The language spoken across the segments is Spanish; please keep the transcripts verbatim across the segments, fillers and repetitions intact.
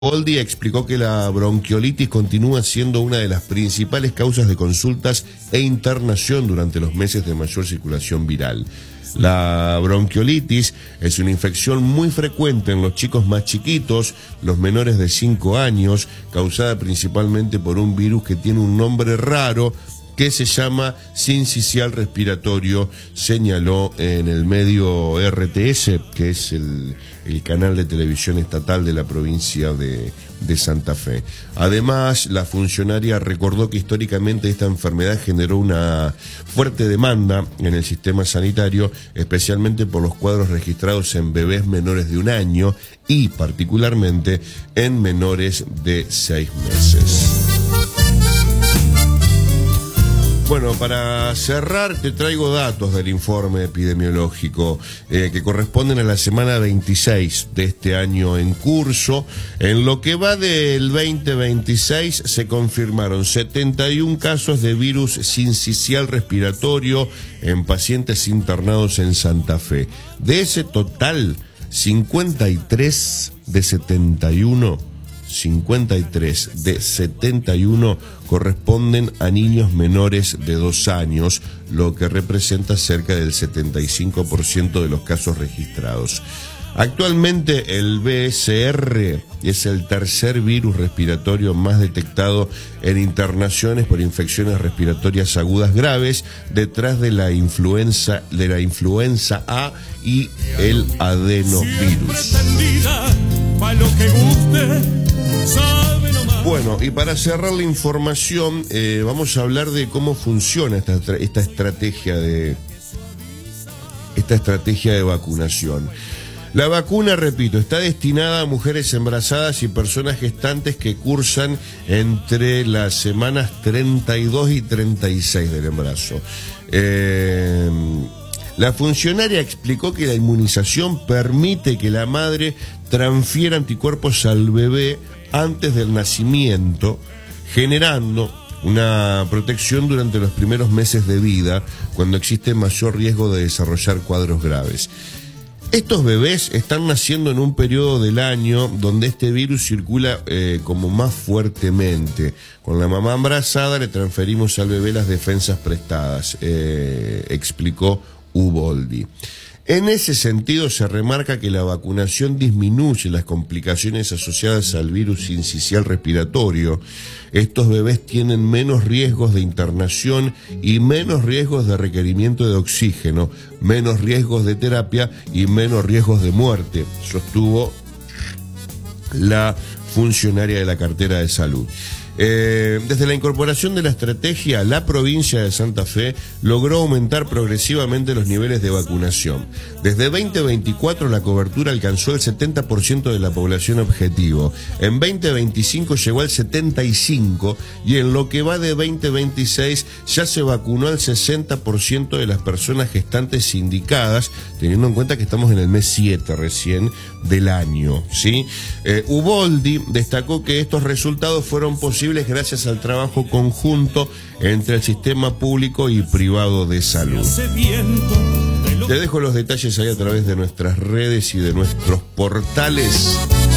Uboldi explicó que la bronquiolitis continúa siendo una de las principales causas de consultas e internación durante los meses de mayor circulación viral. La bronquiolitis es una infección muy frecuente en los chicos más chiquitos, los menores de cinco años, causada principalmente por un virus que tiene un nombre raro que se llama sincicial respiratorio, señaló en el medio R T S, que es el, el canal de televisión estatal de la provincia de, de Santa Fe. Además, la funcionaria recordó que históricamente esta enfermedad generó una fuerte demanda en el sistema sanitario, especialmente por los cuadros registrados en bebés menores de un año y particularmente en menores de seis meses. Bueno, para cerrar te traigo datos del informe epidemiológico eh, que corresponden a la semana veintiséis de este año en curso. En lo que va del veinte veintiséis se confirmaron setenta y un casos de virus sincicial respiratorio en pacientes internados en Santa Fe. De ese total, cincuenta y tres de setenta y uno cincuenta y tres de setenta y uno corresponden a niños menores de dos años, lo que representa cerca del setenta y cinco por ciento de los casos registrados. Actualmente el B S R es el tercer virus respiratorio más detectado en internaciones por infecciones respiratorias agudas graves, detrás de la influenza, de la influenza A y el adenovirus. Bueno, y para cerrar la información, eh, vamos a hablar de cómo funciona esta, esta estrategia de esta estrategia de vacunación. La vacuna, repito, está destinada a mujeres embarazadas y personas gestantes que cursan entre las semanas treinta y dos y treinta y seis del embarazo. Eh, La funcionaria explicó que la inmunización permite que la madre transfiera anticuerpos al bebé antes del nacimiento, generando una protección durante los primeros meses de vida, cuando existe mayor riesgo de desarrollar cuadros graves. Estos bebés están naciendo en un periodo del año donde este virus circula eh, como más fuertemente. Con la mamá embarazada le transferimos al bebé las defensas prestadas, eh, explicó Uboldi. En ese sentido se remarca que la vacunación disminuye las complicaciones asociadas al virus sincicial respiratorio. Estos bebés tienen menos riesgos de internación y menos riesgos de requerimiento de oxígeno, menos riesgos de terapia y menos riesgos de muerte, sostuvo la funcionaria de la cartera de salud. Eh, desde la incorporación de la estrategia, la provincia de Santa Fe logró aumentar progresivamente los niveles de vacunación. Desde veinte veinticuatro la cobertura alcanzó el setenta por ciento de la población objetivo. En veinte veinticinco llegó al setenta y cinco por ciento y en lo que va de veinte veintiséis ya se vacunó al sesenta por ciento de las personas gestantes indicadas, teniendo en cuenta que estamos en el mes siete recién del año, ¿sí? Eh, Uboldi destacó que estos resultados fueron posibles gracias al trabajo conjunto entre el sistema público y privado de salud. Te dejo los detalles ahí a través de nuestras redes y de nuestros portales.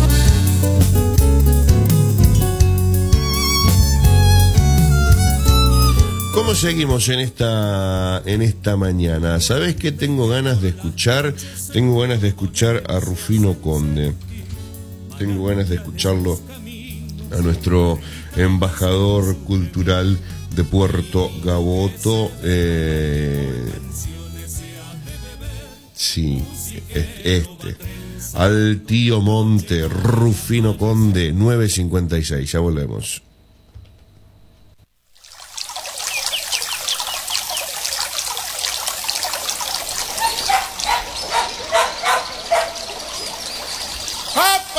¿Cómo seguimos en esta, en esta mañana? ¿Sabés qué tengo ganas de escuchar? Tengo ganas de escuchar a Rufino Conde. Tengo ganas de escucharlo a nuestro embajador cultural de Puerto Gaboto. Eh, sí, este. Al tío Monte, Rufino Conde, nueve cincuenta y seis. Ya volvemos.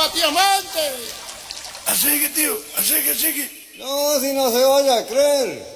Así que, tío, así que, así que. No, si no se vaya a creer.